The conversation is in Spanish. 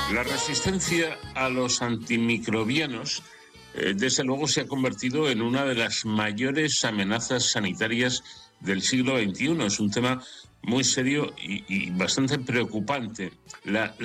La resistencia a los antimicrobianos, desde luego, se ha convertido en una de las mayores amenazas sanitarias del siglo XXI. Es un tema muy serio y bastante preocupante. La